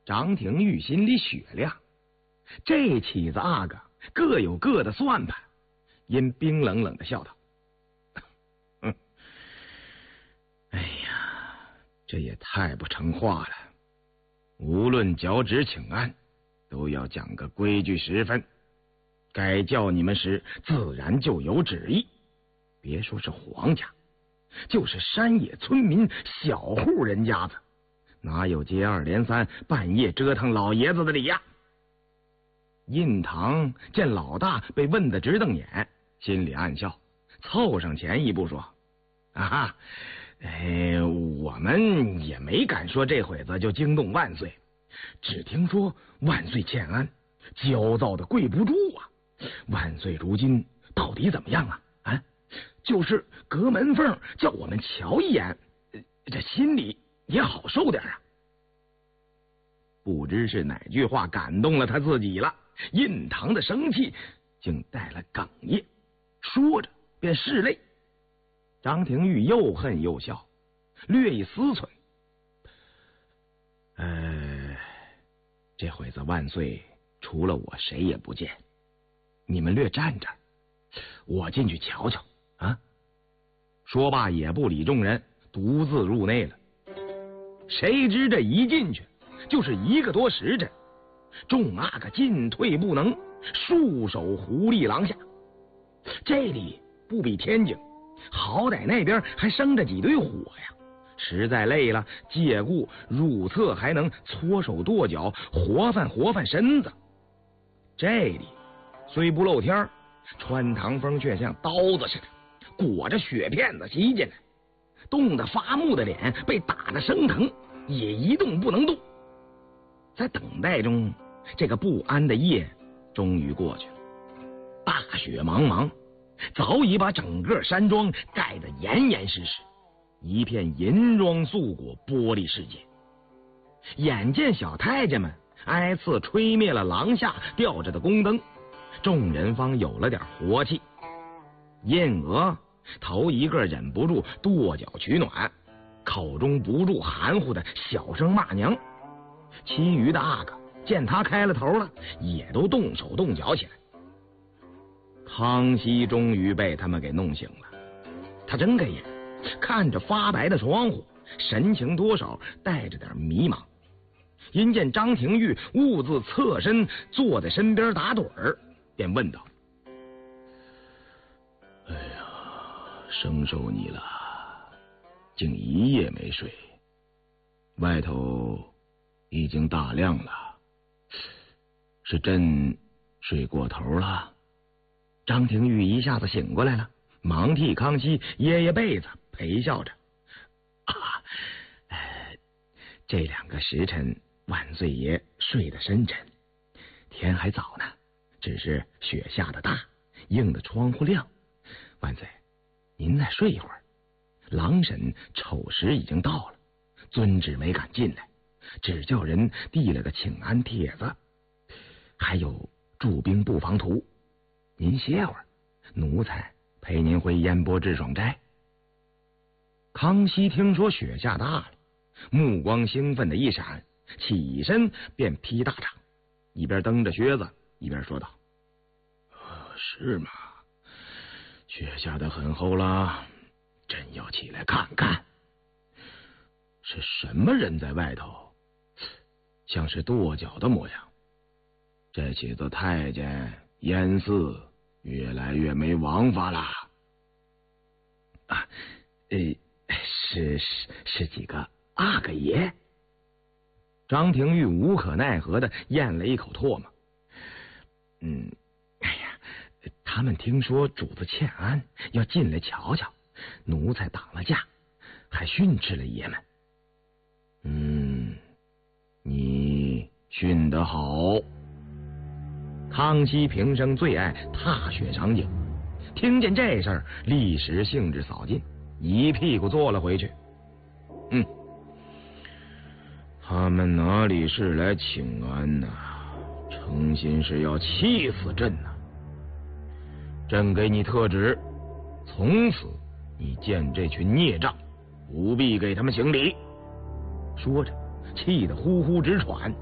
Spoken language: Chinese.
张廷玉心里雪亮，这起子阿哥各有各的算盘，因冰冷冷的笑道：“哎呀，这也太不成话了！无论交旨请安，都要讲个规矩时分。该叫你们时，自然就有旨意。别说是皇家，就是山野村民、小户人家子，哪有接二连三半夜折腾老爷子的理呀？”印堂见老大被问得直瞪眼，心里暗笑，凑上前一步说：“啊，我们也没敢说这会子就惊动万岁，只听说万岁欠安，焦躁的跪不住啊！万岁如今到底怎么样啊？啊，就是隔门缝叫我们瞧一眼，这心里也好受点啊。”不知是哪句话感动了他自己了，印堂的生气竟带了哽咽，说着便拭泪。张廷玉又恨又笑，略一思忖，这会子万岁除了我谁也不见，你们略站着，我进去瞧瞧啊。说罢也不理众人，独自入内了。谁知这一进去就是1个多时辰，众阿哥进退不能，束手狐狸廊下。这里不比天津，好歹那边还生着几堆火呀，实在累了，借故入厕还能搓手跺脚，活泛身子。这里虽不露天，穿堂风却像刀子似的裹着雪片子袭进来，冻得发木的脸被打得生疼，也一动不能动。在等待中，这个不安的夜终于过去了。大雪茫茫，早已把整个山庄盖得严严实实，一片银装素裹玻璃世界。眼见小太监们挨次吹灭了廊下吊着的宫灯，众人方有了点活气。印娥头一个忍不住跺脚取暖，口中不住含糊的小声骂娘。其余的阿哥见他开了头了，也都动手动脚起来。康熙终于被他们给弄醒了，他睁开眼，看着发白的窗户，神情多少带着点迷茫。因见张廷玉兀自侧身坐在身边打盹儿，便问道：“哎呀，生受你了，竟一夜没睡，外头已经大亮了，是朕睡过头了？”张廷玉一下子醒过来了，忙替康熙掖被子，陪笑着：“这2个时辰万岁爷睡得深沉，天还早呢，只是雪下得大，映得窗户亮。万岁，您再睡一会儿。郎婶丑时已经到了，遵旨没敢进来，只叫人递了个请安帖子，还有驻兵布防图。您歇会儿，奴才陪您回烟波治爽斋。”康熙听说雪下大了，目光兴奋的一闪，起身便披大氅，一边蹬着靴子一边说道：“是吗？雪下得很厚了，朕要起来看看。是什么人在外头？像是跺脚的模样。这起子太监燕四越来越没王法了。”是几个阿哥爷。张廷玉无可奈何的咽了一口唾沫。他们听说主子欠安，要进来瞧瞧，奴才挡了驾，还训斥了爷们。你训得好。康熙平生最爱踏雪场景，听见这事儿，立时兴致扫尽，一屁股坐了回去。他们哪里是来请安呢？诚心是要气死朕呐！朕给你特旨，从此你见这群孽障，不必给他们行礼。说着，气得呼呼直喘，